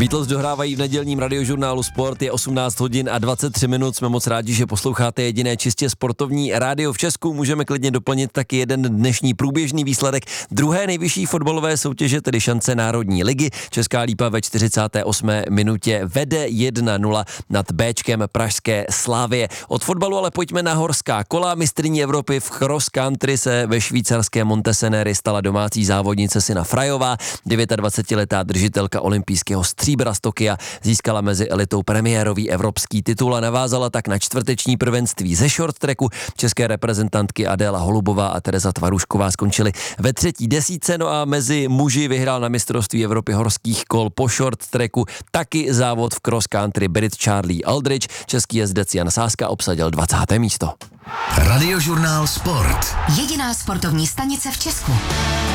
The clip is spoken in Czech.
Beatles dohrávají v nedělním radiožurnálu Sport, je 18 hodin a 23 minut. Jsme moc rádi, že posloucháte jediné čistě sportovní rádio v Česku. Můžeme klidně doplnit taky jeden dnešní průběžný výsledek druhé nejvyšší fotbalové soutěže, tedy šance Národní ligy. Česká Lípa ve 48. minutě vede 1-0 nad Béčkem pražské Slavie. Od fotbalu ale pojďme na horská kola. Mistryní Evropy v cross country se ve švýcarské Montesenéry stala domácí závodnice Sina Frajová. 29letá držitelka olympijského stříbra z Tokia získala mezi elitou premiérový evropský titul a navázala tak na čtvrteční prvenství ze short tracku. České reprezentantky Adéla Holubová a Tereza Tvarušková skončily ve třetí desítce, no a mezi muži vyhrál na mistrovství Evropy horských kol po short tracku taky závod v cross country Brit Charlie Aldridge. Český jezdec Jan Sáska obsadil 20. místo. Radiožurnál Sport. Jediná sportovní stanice v Česku.